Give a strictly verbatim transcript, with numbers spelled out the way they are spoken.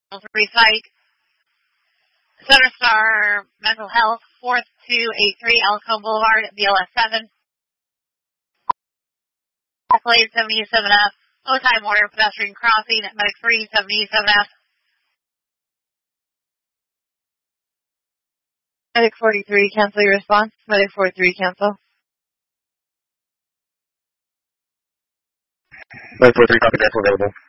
three site. Center Star Mental Health, four two eight three Elko Boulevard, B L S seven. Accolade seventy-seven F, O-Time Order, Pedestrian Crossing, Medic three, seventy-seven F. Medic forty-three, cancel your response. Medic forty-three, cancel. Medic forty-three, copy, cancel available.